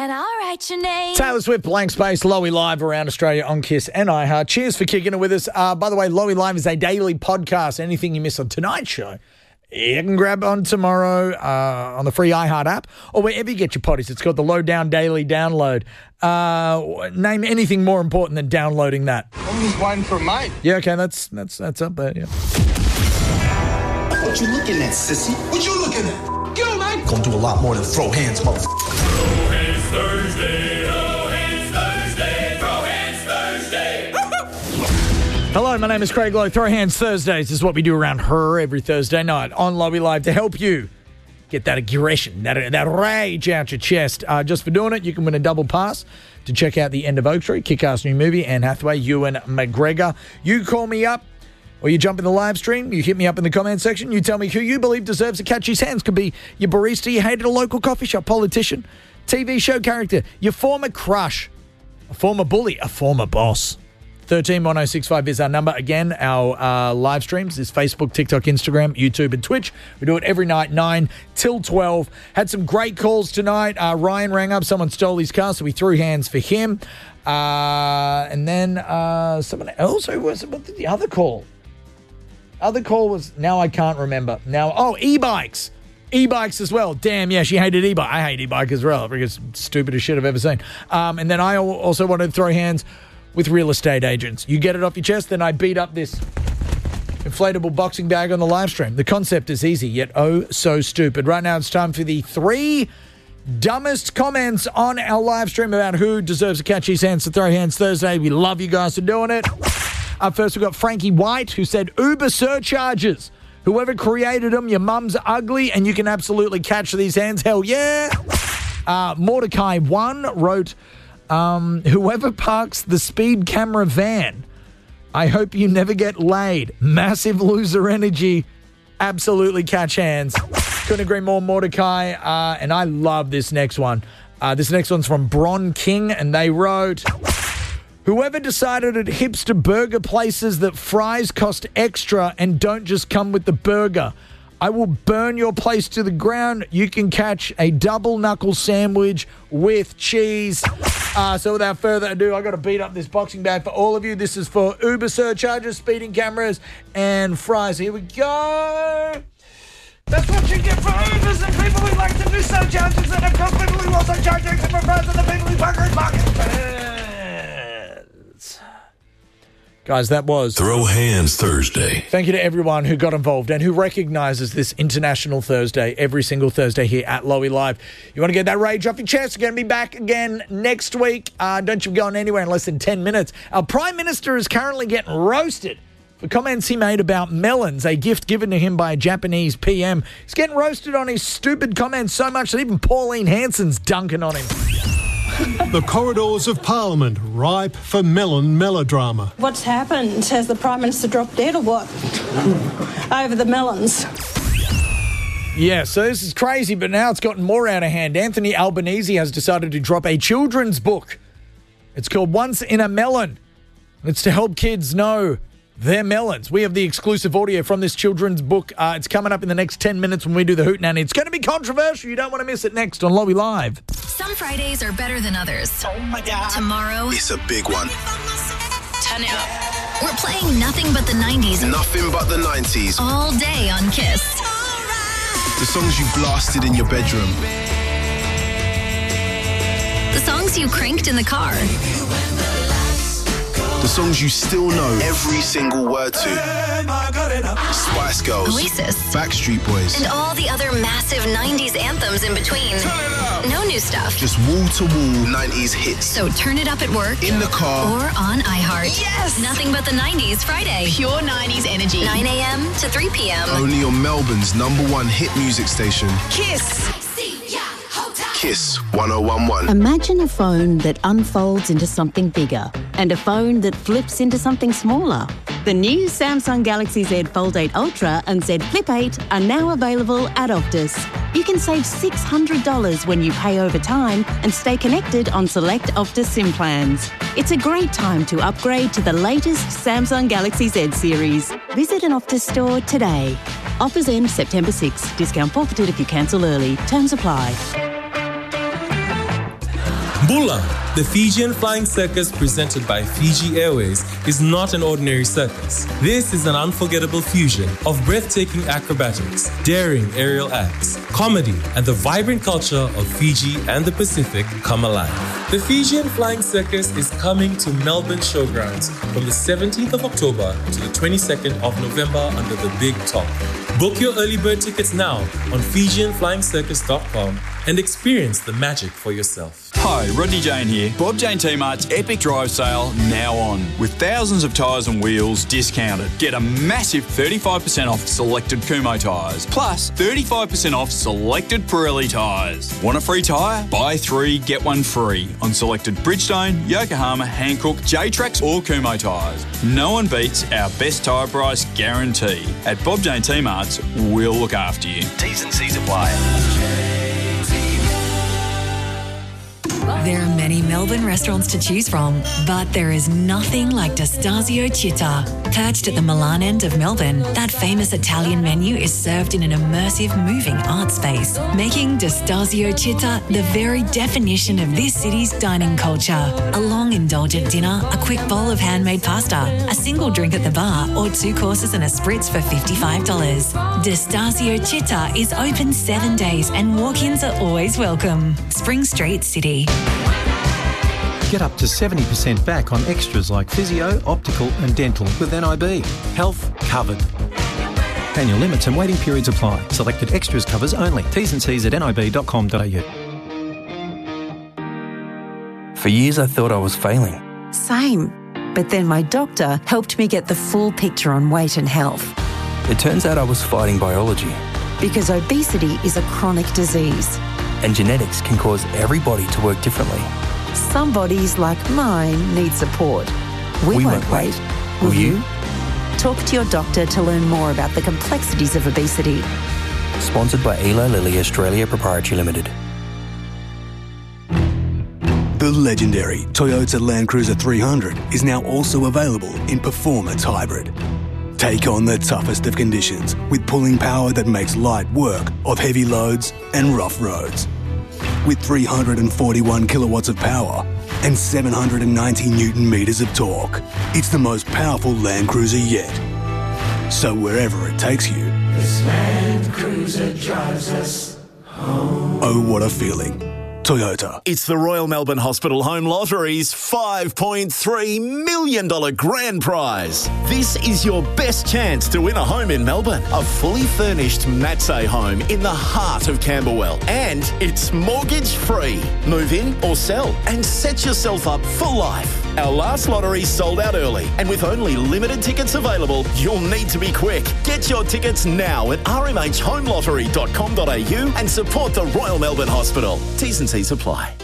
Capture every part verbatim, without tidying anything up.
And I'll write your name. Taylor Swift, Blank Space, Lowy Live around Australia on Kiss and iHeart. Cheers for kicking it with us. Uh, by the way, Lowy Live is a daily podcast. Anything you miss on tonight's show, you can grab on tomorrow uh, on the free iHeart app or wherever you get your potties. It's called the Lowdown Daily Download. Uh, name anything more important than downloading that. I'm just waiting for a mate. Yeah, okay, that's that's that's up there, yeah. What you looking at, sissy? What you looking at? Get on, mate. Gonna do a lot more than throw hands, motherfucker. Throw hands Thursday, throw hands Thursday, throw hands Thursday. Hello, my name is Craig Lowe. Throw Hands Thursdays is what we do around her every Thursday night on Lowy Live to help you get that aggression, that, that rage out your chest. Uh, just for doing it, you can win a double pass to check out The End of Oak Tree, kick-ass new movie, Anne Hathaway, Ewan McGregor. You call me up, or you jump in the live stream, you hit me up in the comment section, you tell me who you believe deserves to catch his hands. Could be your barista you hate at a local coffee shop, politician, T V show character, your former crush, a former bully, a former boss. one three one oh six five is our number. Again, our uh, live streams is Facebook, TikTok, Instagram, YouTube, and Twitch. We do it every night, nine till twelve. Had some great calls tonight. Uh, Ryan rang up. Someone stole his car, so we threw hands for him. Uh, and then uh, someone else, who was it? What did the other call? Other call was, now I can't remember. Now, oh, e-bikes. E-bikes as well. Damn, yeah, she hated e-bike. I hate e-bike as well. I think it's the stupidest shit I've ever seen. Um, and then I also wanted to throw hands with real estate agents. You get it off your chest, then I beat up this inflatable boxing bag on the live stream. The concept is easy, yet oh so stupid. Right now it's time for the three dumbest comments on our live stream about who deserves to catch his hands to Throw Hands Thursday. We love you guys for doing it. Up first, we've got Frankie White, who said, Uber surcharges. Whoever created them, your mum's ugly, and you can absolutely catch these hands. Hell yeah. Uh, Mordecai one wrote, um, whoever parks the speed camera van, I hope you never get laid. Massive loser energy. Absolutely catch hands. Couldn't agree more, Mordecai. Uh, and I love this next one. Uh, this next one's from Bron King, and they wrote, whoever decided at hipster burger places that fries cost extra and don't just come with the burger, I will burn your place to the ground. You can catch a double knuckle sandwich with cheese. Uh, so without further ado, I got to beat up this boxing bag for all of you. This is for Uber surcharges, speeding cameras, and fries. Here we go. That's what you get for Ubers and people who like to do surcharges, and of course people who also charge extra for fries and the people who fuckers pockets. Guys, that was Throw Hands Thursday. Thank you to everyone who got involved and who recognises this International Thursday every single Thursday here at Lowy Live. You want to get that rage off your chest? We're going to be back again next week. Uh, don't you be going anywhere in less than ten minutes. Our Prime Minister is currently getting roasted for comments he made about melons, a gift given to him by a Japanese P M. He's getting roasted on his stupid comments so much that even Pauline Hanson's dunking on him. The corridors of Parliament ripe for melon melodrama. What's happened? Has the Prime Minister dropped dead or what? Over the melons. Yeah, so this is crazy, but now it's gotten more out of hand. Anthony Albanese has decided to drop a children's book. It's called Once in a Melon. It's to help kids know they're melons. We have the exclusive audio from this children's book. Uh, it's coming up in the next ten minutes when we do the Hootenanny. It's going to be controversial. You don't want to miss it next on Lowy Live. Some Fridays are better than others. Oh my God. Tomorrow, It's a big one. turn it up. We're playing nothing but the nineties Nothing but the nineties. all day on Kiss. The songs you blasted in your bedroom. The songs you cranked in the car. The songs you still know every single word to. Spice Girls. Oasis. Backstreet Boys. And all the other massive nineties anthems in between. No new stuff. Just wall-to-wall nineties hits. So turn it up at work. In the car. Or on iHeart. Yes! Nothing but the nineties Friday. Pure nineties energy. nine a.m. to three p.m. Only on Melbourne's number one hit music station. Kiss. Kiss one oh one one. Imagine a phone that unfolds into something bigger and a phone that flips into something smaller. The new Samsung Galaxy Z Fold eight Ultra and Z Flip eight are now available at Optus. You can save six hundred dollars when you pay over time and stay connected on select Optus SIM plans. It's a great time to upgrade to the latest Samsung Galaxy Z series. Visit an Optus store today. Offers end September sixth. Discount forfeited if you cancel early. Terms apply. Bula, the Fijian Flying Circus presented by Fiji Airways, is not an ordinary circus. This is an unforgettable fusion of breathtaking acrobatics, daring aerial acts, comedy, and the vibrant culture of Fiji and the Pacific come alive. The Fijian Flying Circus is coming to Melbourne Showgrounds from the seventeenth of October to the twenty-second of November under the Big Top. Book your early bird tickets now on Fijian Flying Circus dot com and experience the magic for yourself. Hi, Rodney Jane here. Bob Jane T-Mart's Epic Drive Sale now on, with thousands of tyres and wheels discounted. Get a massive thirty-five percent off selected Kumho tyres, plus thirty-five percent off selected Pirelli tyres. Want a free tyre? Buy three, get one free on selected Bridgestone, Yokohama, Hankook, J-Trax or Kumho tyres. No one beats our best tyre price guarantee. At Bob Jane T-Mart's, we'll look after you. T's and C's apply. There are many Melbourne restaurants to choose from, but there is nothing like Destasio Città. Perched at the Milan end of Melbourne, that famous Italian menu is served in an immersive, moving art space, making Destasio Città the very definition of this city's dining culture. A long, indulgent dinner, a quick bowl of handmade pasta, a single drink at the bar, or two courses and a spritz for fifty-five dollars. Destasio Città is open seven days and walk-ins are always welcome. Spring Street, City. Get up to seventy percent back on extras like physio, optical and dental with N I B. Health covered. Annual limits and waiting periods apply. Selected extras covers only. T's and C's at n i b dot com dot a u. For years I thought I was failing. Same. But then my doctor helped me get the full picture on weight and health. It turns out I was fighting biology. Because obesity is a chronic disease. And genetics can cause every body to work differently. Some bodies, like mine, need support. We, we won't, won't wait. Will, Will you? Talk to your doctor to learn more about the complexities of obesity. Sponsored by Eli Lilly Australia Proprietary Limited. The legendary Toyota Land Cruiser three hundred is now also available in Performance Hybrid. Take on the toughest of conditions with pulling power that makes light work of heavy loads and rough roads. With three hundred forty-one kilowatts of power and seven hundred ninety newton meters of torque, it's the most powerful Land Cruiser yet. So wherever it takes you, this Land Cruiser drives us home. Oh, what a feeling. Toyota. It's the Royal Melbourne Hospital Home Lottery's five point three million dollars grand prize. This is your best chance to win a home in Melbourne. A fully furnished Matsay home in the heart of Camberwell. And it's mortgage free. Move in or sell and set yourself up for life. Our last lottery sold out early, and with only limited tickets available, you'll need to be quick. Get your tickets now at r m h home lottery dot com dot a u and support the Royal Melbourne Hospital. T's and C's apply.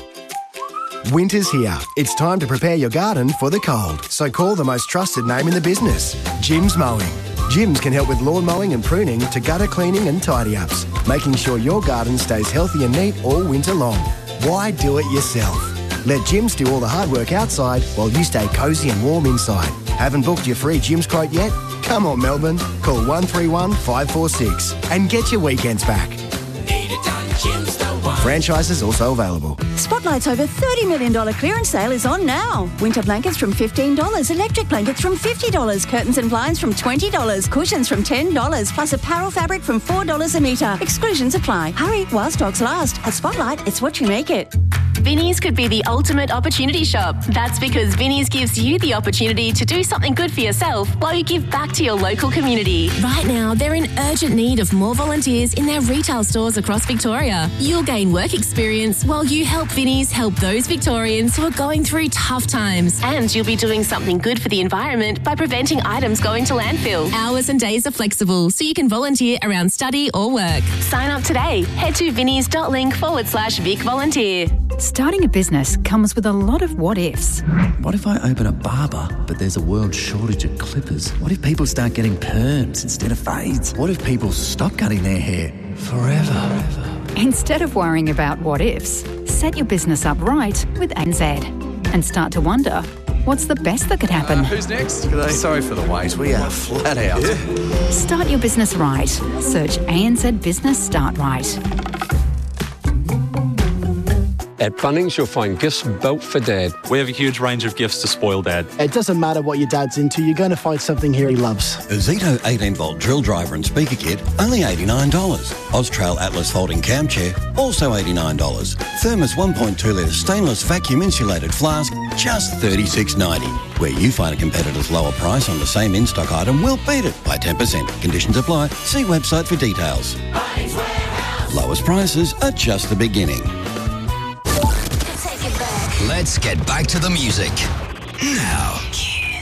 Winter's here. It's time to prepare your garden for the cold. So call the most trusted name in the business, Jim's Mowing. Jim's can help with lawn mowing and pruning to gutter cleaning and tidy-ups, making sure your garden stays healthy and neat all winter long. Why do it yourself? Let Jim's do all the hard work outside while you stay cosy and warm inside. Haven't booked your free Jim's quote yet? Come on, Melbourne. Call one three one, five four six and get your weekends back. Need it done, Jim's the one. Franchises also available. Spotlight's over thirty million dollars clearance sale is on now. Winter blankets from fifteen dollars, electric blankets from fifty dollars, curtains and blinds from twenty dollars, cushions from ten dollars, plus apparel fabric from four dollars a metre. Exclusions apply. Hurry while stocks last. At Spotlight, it's what you make it. Vinnie's could be the ultimate opportunity shop. That's because Vinnie's gives you the opportunity to do something good for yourself while you give back to your local community. Right now, they're in urgent need of more volunteers in their retail stores across Victoria. You'll gain work experience while you help Vinnie's help those Victorians who are going through tough times. And you'll be doing something good for the environment by preventing items going to landfill. Hours and days are flexible, so you can volunteer around study or work. Sign up today. Head to vinnies.link forward slash Vic Volunteer. Starting a business comes with a lot of what-ifs. What if I open a barber, but there's a world shortage of clippers? What if people start getting perms instead of fades? What if people stop cutting their hair forever? Instead of worrying about what-ifs, set your business up right with A N Z and start to wonder, what's the best that could happen? Uh, who's next? G'day. Sorry for the wait. We are flat out. Yeah. Start your business right. Search A N Z Business Start Right. At Bunnings, you'll find gifts built for Dad. We have a huge range of gifts to spoil Dad. It doesn't matter what your dad's into, you're going to find something here he loves. A Zito eighteen volt drill driver and speaker kit, only eighty-nine dollars. Austrail Atlas folding cam chair, also eighty-nine dollars. Thermos one point two litre stainless vacuum insulated flask, just thirty-six ninety. Where you find a competitor's lower price on the same in-stock item, we'll beat it by ten percent. Conditions apply. See website for details. Lowest prices are just the beginning. Let's get back to the music. Now.